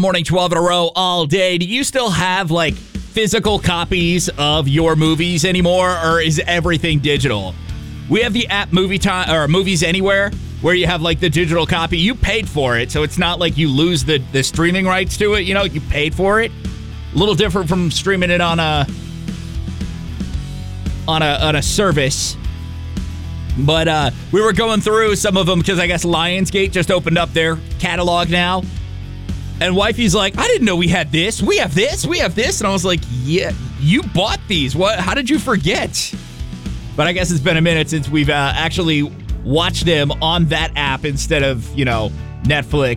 Morning 12 in a row all day. Do you still have like physical copies of your movies anymore, or is everything digital? We have the app Movie Time or Movies Anywhere, where you have like the digital copy. You paid for it, so it's not like you lose the streaming rights to it. You know, you paid for it. A little different from streaming it on a service. But we were going through some of them because I guess Lionsgate just opened up their catalog now. And wifey's like, I didn't know we had this. We have this. We have this. And I was like, yeah, you bought these. What? How did you forget? But I guess it's been a minute since we've actually watched them on that app instead of, Netflix.